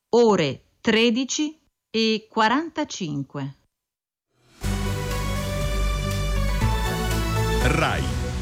ore 13:45. Rai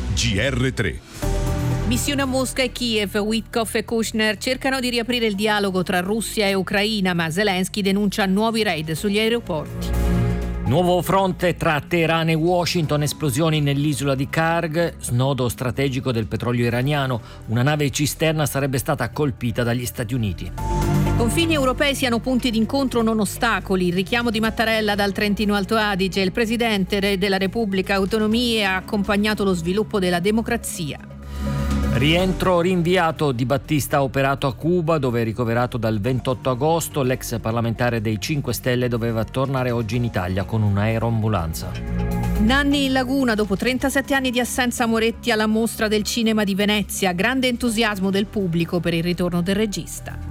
GR3. Missione a Mosca e Kiev. Witkoff e Kushner cercano di riaprire il dialogo tra Russia e Ucraina, ma Zelensky denuncia nuovi raid sugli aeroporti. Nuovo fronte tra Teheran e Washington, esplosioni nell'isola di Karg, snodo strategico del petrolio iraniano. Una nave cisterna sarebbe stata colpita dagli Stati Uniti. Confini europei siano punti d'incontro, non ostacoli. Il richiamo di Mattarella dal Trentino Alto Adige. Il presidente della Repubblica Autonomie ha accompagnato lo sviluppo della democrazia. Rientro rinviato. Di Battista operato a Cuba, dove è ricoverato dal 28 agosto. L'ex parlamentare dei 5 Stelle doveva tornare oggi in Italia con un'aeroambulanza. Nanni in Laguna, dopo 37 anni di assenza, Moretti alla Mostra del Cinema di Venezia. Grande entusiasmo del pubblico per il ritorno del regista.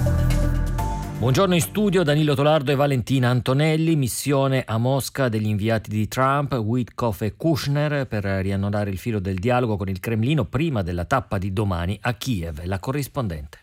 Buongiorno in studio Danilo Tolardo e Valentina Antonelli. Missione a Mosca degli inviati di Trump, Witkoff e Kushner, per riannodare il filo del dialogo con il Cremlino prima della tappa di domani a Kiev. La corrispondente.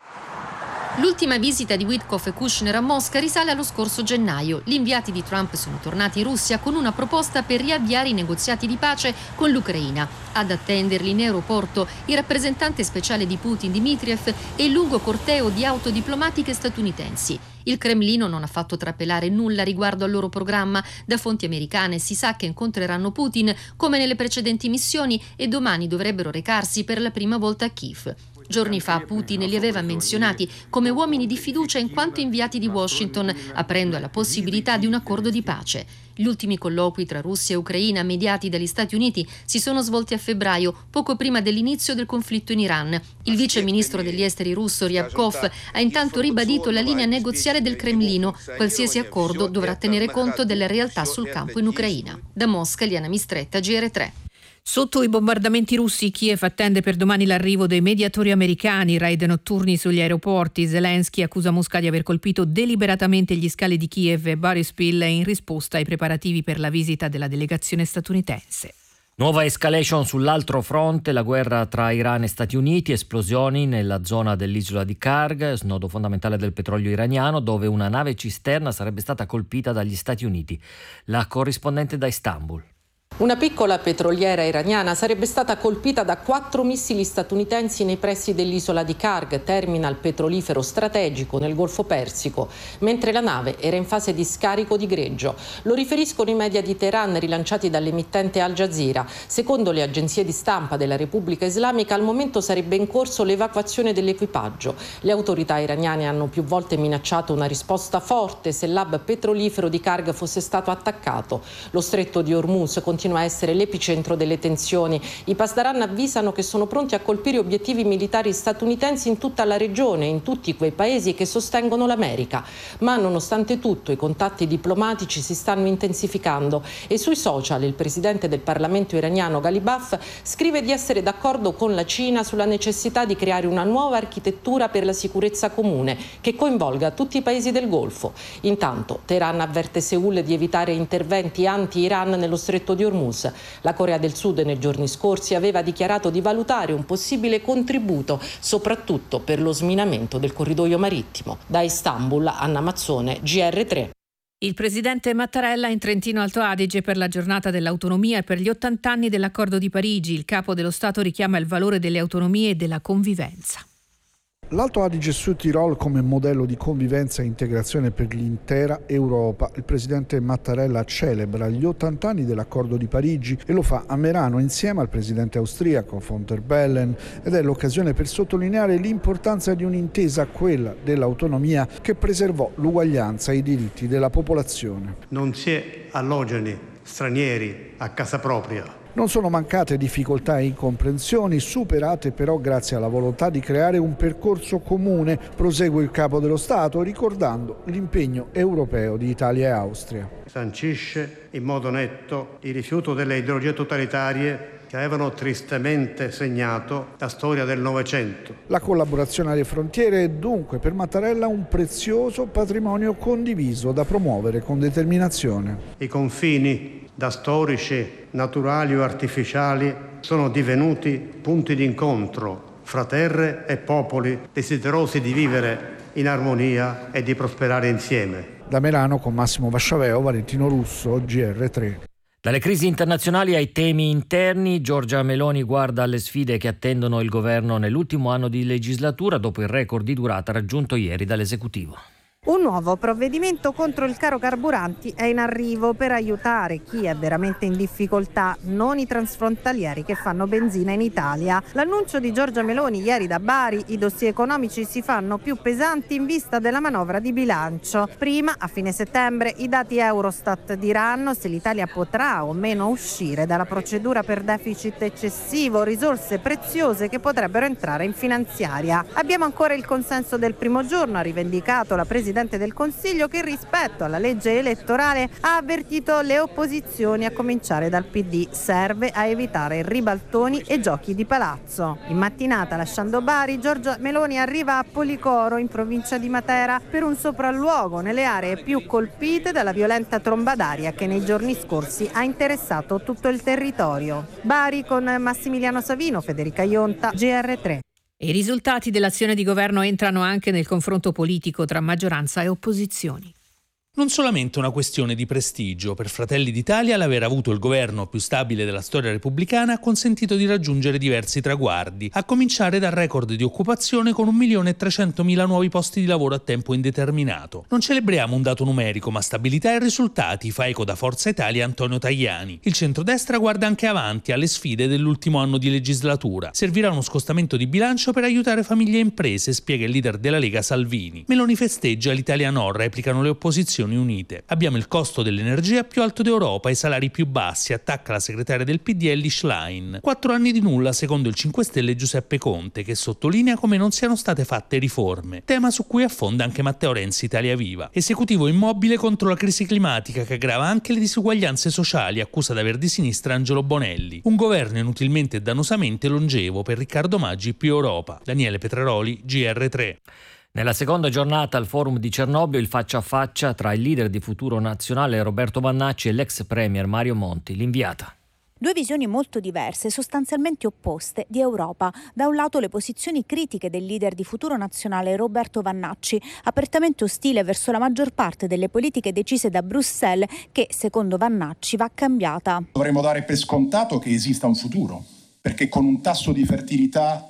L'ultima visita di Witkoff e Kushner a Mosca risale allo scorso gennaio. Gli inviati di Trump sono tornati in Russia con una proposta per riavviare i negoziati di pace con l'Ucraina. Ad attenderli in aeroporto il rappresentante speciale di Putin Dmitriev e il lungo corteo di auto diplomatiche statunitensi. Il Cremlino non ha fatto trapelare nulla riguardo al loro programma. Da fonti americane si sa che incontreranno Putin come nelle precedenti missioni e domani dovrebbero recarsi per la prima volta a Kiev. Giorni fa Putin li aveva menzionati come uomini di fiducia in quanto inviati di Washington, aprendo alla possibilità di un accordo di pace. Gli ultimi colloqui tra Russia e Ucraina, mediati dagli Stati Uniti, si sono svolti a febbraio, poco prima dell'inizio del conflitto in Iran. Il vice ministro degli esteri russo Ryabkov ha intanto ribadito la linea negoziale del Cremlino. Qualsiasi accordo dovrà tenere conto delle realtà sul campo in Ucraina. Da Mosca, Liana Mistretta, GR3. Sotto i bombardamenti russi, Kiev attende per domani l'arrivo dei mediatori americani, raid notturni sugli aeroporti. Zelensky accusa Mosca di aver colpito deliberatamente gli scali di Kiev e Boryspil in risposta ai preparativi per la visita della delegazione statunitense. Nuova escalation sull'altro fronte, la guerra tra Iran e Stati Uniti, esplosioni nella zona dell'isola di Karg, snodo fondamentale del petrolio iraniano, dove una nave cisterna sarebbe stata colpita dagli Stati Uniti. La corrispondente da Istanbul. Una piccola petroliera iraniana sarebbe stata colpita da 4 missili statunitensi nei pressi dell'isola di Karg, terminal petrolifero strategico nel Golfo Persico, mentre la nave era in fase di scarico di greggio. Lo riferiscono i media di Teheran rilanciati dall'emittente Al Jazeera. Secondo le agenzie di stampa della Repubblica Islamica, al momento sarebbe in corso l'evacuazione dell'equipaggio. Le autorità iraniane hanno più volte minacciato una risposta forte se l'hub petrolifero di Karg fosse stato attaccato. Lo stretto di Hormuz continua a essere l'epicentro delle tensioni. I Pasdaran avvisano che sono pronti a colpire obiettivi militari statunitensi in tutta la regione, in tutti quei paesi che sostengono l'America. Ma nonostante tutto i contatti diplomatici si stanno intensificando e sui social il presidente del Parlamento iraniano Ghalibaf scrive di essere d'accordo con la Cina sulla necessità di creare una nuova architettura per la sicurezza comune che coinvolga tutti i paesi del Golfo. Intanto Teheran avverte Seul di evitare interventi anti-Iran nello stretto di Hormuz. La Corea del Sud nei giorni scorsi aveva dichiarato di valutare un possibile contributo, soprattutto per lo sminamento del corridoio marittimo. Da Istanbul, Anna Mazzone, GR3. Il presidente Mattarella in Trentino Alto Adige per la giornata dell'autonomia e per gli 80 anni dell'accordo di Parigi. Il capo dello Stato richiama il valore delle autonomie e della convivenza. L'Alto Adige Sud Tirol come modello di convivenza e integrazione per l'intera Europa. Il presidente Mattarella celebra gli 80 anni dell'accordo di Parigi e lo fa a Merano insieme al presidente austriaco von der Bellen, ed è l'occasione per sottolineare l'importanza di un'intesa, quella dell'autonomia, che preservò l'uguaglianza e i diritti della popolazione. Non si è allogeni stranieri a casa propria. Non sono mancate difficoltà e incomprensioni, superate però grazie alla volontà di creare un percorso comune, prosegue il capo dello Stato, ricordando l'impegno europeo di Italia e Austria. Sancisce in modo netto il rifiuto delle ideologie totalitarie che avevano tristemente segnato la storia del Novecento. La collaborazione alle frontiere è dunque per Mattarella un prezioso patrimonio condiviso da promuovere con determinazione. I confini, da storici, naturali o artificiali, sono divenuti punti d'incontro fra terre e popoli desiderosi di vivere in armonia e di prosperare insieme. Da Milano con Massimo Vasciaveo, Valentino Russo, GR3. Dalle crisi internazionali ai temi interni, Giorgia Meloni guarda alle sfide che attendono il governo nell'ultimo anno di legislatura dopo il record di durata raggiunto ieri dall'esecutivo. Un nuovo provvedimento contro il caro carburanti è in arrivo per aiutare chi è veramente in difficoltà, non i transfrontalieri che fanno benzina in Italia. L'annuncio di Giorgia Meloni ieri da Bari, i dossier economici si fanno più pesanti in vista della manovra di bilancio. Prima, a fine settembre, i dati Eurostat diranno se l'Italia potrà o meno uscire dalla procedura per deficit eccessivo, risorse preziose che potrebbero entrare in finanziaria. Abbiamo ancora il consenso del primo giorno, ha rivendicato la Presidente del Consiglio, che rispetto alla legge elettorale ha avvertito le opposizioni a cominciare dal PD. Serve a evitare ribaltoni e giochi di palazzo. In mattinata, lasciando Bari, Giorgia Meloni arriva a Policoro, in provincia di Matera, per un sopralluogo nelle aree più colpite dalla violenta tromba d'aria che nei giorni scorsi ha interessato tutto il territorio. Bari con Massimiliano Savino, Federica Ionta, GR3. I risultati dell'azione di governo entrano anche nel confronto politico tra maggioranza e opposizioni. Non solamente una questione di prestigio, per Fratelli d'Italia l'aver avuto il governo più stabile della storia repubblicana ha consentito di raggiungere diversi traguardi, a cominciare dal record di occupazione con 1.300.000 nuovi posti di lavoro a tempo indeterminato. Non celebriamo un dato numerico, ma stabilità e risultati, fa eco da Forza Italia Antonio Tajani. Il centrodestra guarda anche avanti alle sfide dell'ultimo anno di legislatura. Servirà uno scostamento di bilancio per aiutare famiglie e imprese, spiega il leader della Lega Salvini. Meloni festeggia, l'Italia no, replicano le opposizioni Unite. Abbiamo il costo dell'energia più alto d'Europa e i salari più bassi, attacca la segretaria del PD Elly Schlein. 4 anni di nulla secondo il 5 Stelle Giuseppe Conte, che sottolinea come non siano state fatte riforme, tema su cui affonda anche Matteo Renzi Italia Viva. Esecutivo immobile contro la crisi climatica che aggrava anche le disuguaglianze sociali, accusa da Verdi Sinistra Angelo Bonelli. Un governo inutilmente e dannosamente longevo per Riccardo Maggi più Europa. Daniele Petraroli, GR3. Nella seconda giornata al forum di Cernobbio il faccia a faccia tra il leader di Futuro Nazionale Roberto Vannacci e l'ex premier Mario Monti, l'inviata. Due visioni molto diverse, sostanzialmente opposte, di Europa. Da un lato le posizioni critiche del leader di Futuro Nazionale Roberto Vannacci, apertamente ostile verso la maggior parte delle politiche decise da Bruxelles, che, secondo Vannacci, va cambiata. Dovremmo dare per scontato che esista un futuro, perché con un tasso di fertilità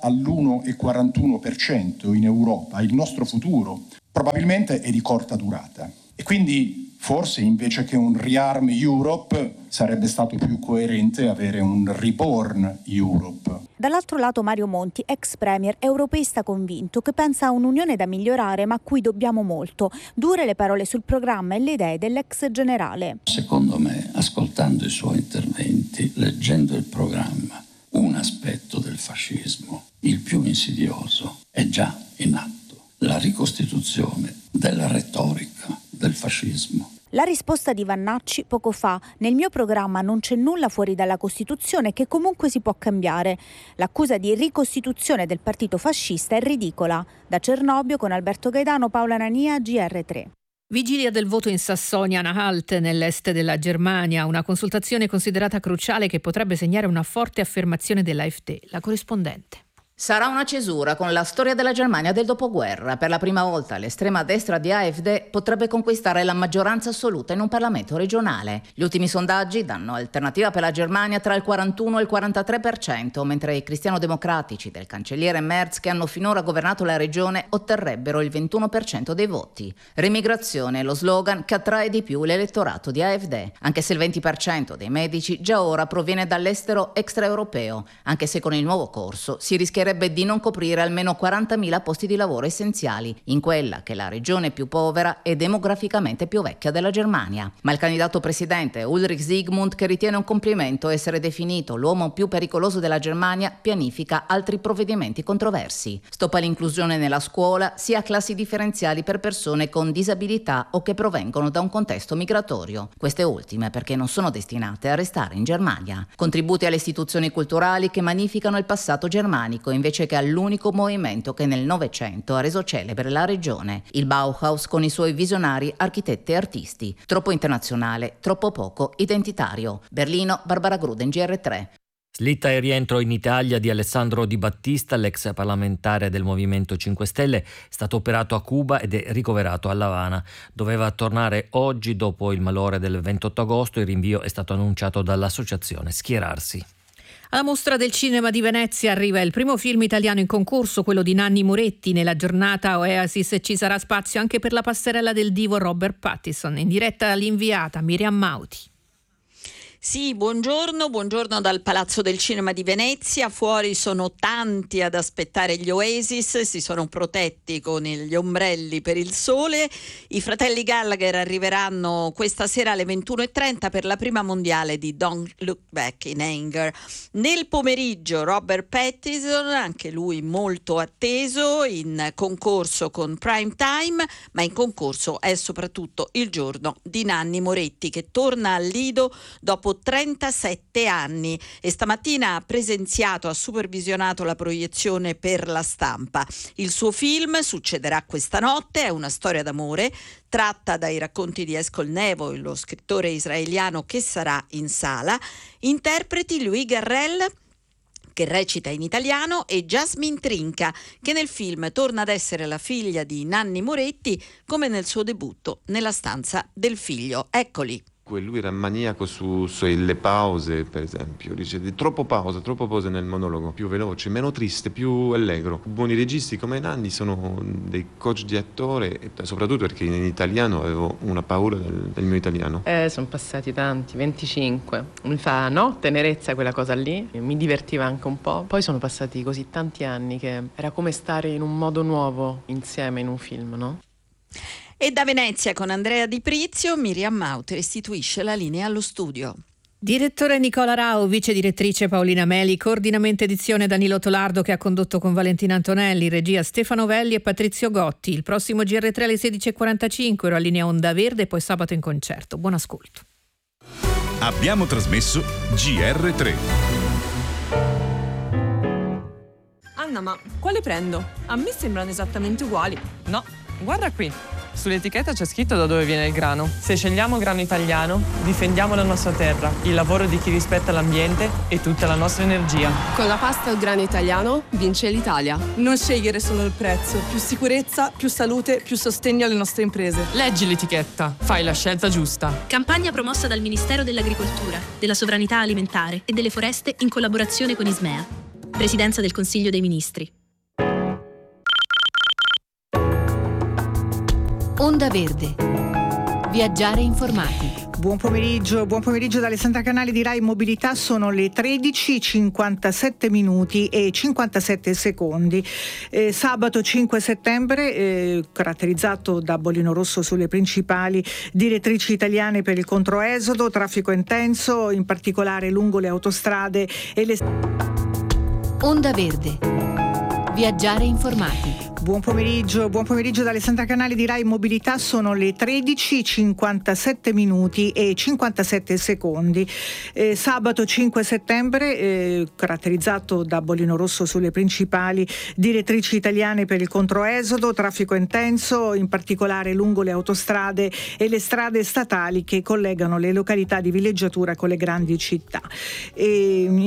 all'1,41% in Europa il nostro futuro probabilmente è di corta durata. E quindi forse invece che un Rearm Europe sarebbe stato più coerente avere un Reborn Europe. Dall'altro lato Mario Monti, ex premier europeista convinto, che pensa a un'unione da migliorare ma a cui dobbiamo molto. Dure le parole sul programma e le idee dell'ex generale. Secondo me, ascoltando i suoi interventi, leggendo il programma, un aspetto del fascismo, il più insidioso, è già in atto: la ricostituzione della retorica del fascismo. La risposta di Vannacci poco fa: nel mio programma non c'è nulla fuori dalla Costituzione che comunque si può cambiare. L'accusa di ricostituzione del partito fascista è ridicola. Da Cernobbio con Alberto Gaidano, Paola Nania, GR3. Vigilia del voto in Sassonia-Anhalt, nell'est della Germania, una consultazione considerata cruciale che potrebbe segnare una forte affermazione dell'AfD. La corrispondente. Sarà una cesura con la storia della Germania del dopoguerra. Per la prima volta l'estrema destra di AfD potrebbe conquistare la maggioranza assoluta in un Parlamento regionale. Gli ultimi sondaggi danno Alternativa per la Germania tra il 41 e il 43%, mentre i cristiano-democratici del cancelliere Merz, che hanno finora governato la regione, otterrebbero il 21% dei voti. Remigrazione è lo slogan che attrae di più l'elettorato di AfD, anche se il 20% dei medici già ora proviene dall'estero extraeuropeo, anche se con il nuovo corso si rischierebbe di non coprire almeno 40.000 posti di lavoro essenziali in quella che è la regione più povera e demograficamente più vecchia della Germania. Ma il candidato presidente Ulrich Zygmunt, che ritiene un complimento essere definito l'uomo più pericoloso della Germania, pianifica altri provvedimenti controversi. Stop all'inclusione nella scuola, sia classi differenziali per persone con disabilità o che provengono da un contesto migratorio. Queste ultime perché non sono destinate a restare in Germania. Contributi alle istituzioni culturali che magnificano il passato germanico invece che all'unico movimento che nel Novecento ha reso celebre la regione, il Bauhaus, con i suoi visionari architetti e artisti. Troppo internazionale, troppo poco identitario. Berlino, Barbara Gruden, GR3. Slitta il rientro in Italia di Alessandro Di Battista, l'ex parlamentare del Movimento 5 Stelle, è stato operato a Cuba ed è ricoverato a L'Avana. Doveva tornare oggi dopo il malore del 28 agosto, il rinvio è stato annunciato dall'associazione Schierarsi. Alla Mostra del Cinema di Venezia arriva il primo film italiano in concorso, quello di Nanni Moretti. Nella giornata Oasis ci sarà spazio anche per la passerella del divo Robert Pattinson. In diretta l'inviata Miriam Mauti. Sì, buongiorno dal Palazzo del Cinema di Venezia. Fuori sono tanti ad aspettare gli Oasis, si sono protetti con gli ombrelli per il sole. I fratelli Gallagher arriveranno questa sera alle 21:30 per la prima mondiale di Don't Look Back in Anger. Nel pomeriggio Robert Pattinson, anche lui molto atteso, in concorso con Prime Time, ma in concorso è soprattutto il giorno di Nanni Moretti, che torna al Lido dopo 37 anni e stamattina ha presenziato, ha supervisionato la proiezione per la stampa. Il suo film Succederà questa notte è una storia d'amore tratta dai racconti di Eshkol Nevo, lo scrittore israeliano che sarà in sala. Interpreti Louis Garrel, che recita in italiano, e Jasmine Trinca, che nel film torna ad essere la figlia di Nanni Moretti come nel suo debutto nella stanza del figlio. Eccoli. Lui era maniaco sulle pause, per esempio, dice troppo pause nel monologo, più veloce, meno triste, più allegro. Buoni registi come Nanni sono dei coach di attore, soprattutto perché in italiano avevo una paura del mio italiano. Sono passati tanti, 25, mi fa tenerezza quella cosa lì, mi divertiva anche un po'. Poi sono passati così tanti anni che era come stare in un modo nuovo insieme in un film, no? E da Venezia con Andrea Di Prizio, Miriam Mauti restituisce la linea allo studio. Direttore Nicola Rao, vice direttrice Paolina Meli, coordinamento edizione Danilo Tolardo, che ha condotto con Valentina Antonelli, regia Stefano Velli e Patrizio Gotti. Il prossimo GR3 alle 16:45, ero a linea Onda Verde e poi sabato in concerto. Buon ascolto. Abbiamo trasmesso GR3. Anna, ma quale prendo? A me sembrano esattamente uguali. No, guarda qui. Sull'etichetta c'è scritto da dove viene il grano. Se scegliamo grano italiano, difendiamo la nostra terra, il lavoro di chi rispetta l'ambiente e tutta la nostra energia. Con la pasta al grano italiano vince l'Italia. Non scegliere solo il prezzo, più sicurezza, più salute, più sostegno alle nostre imprese. Leggi l'etichetta, fai la scelta giusta. Campagna promossa dal Ministero dell'Agricoltura, della Sovranità Alimentare e delle Foreste in collaborazione con Ismea. Presidenza del Consiglio dei Ministri. Onda Verde. Viaggiare informati. Buon pomeriggio da Alessandra Canali di Rai Mobilità. Sono le 13:57 minuti e 57 secondi. Sabato 5 settembre, caratterizzato da bollino rosso sulle principali direttrici italiane per il controesodo, traffico intenso, in particolare lungo le autostrade e le... Onda Verde. Viaggiare informati. Buon pomeriggio da Alessandra Canali di Rai Mobilità. Sono le 13:57 minuti e 57 secondi. Sabato 5 settembre, caratterizzato da bollino rosso sulle principali direttrici italiane per il controesodo, traffico intenso, in particolare lungo le autostrade e le strade statali che collegano le località di villeggiatura con le grandi città.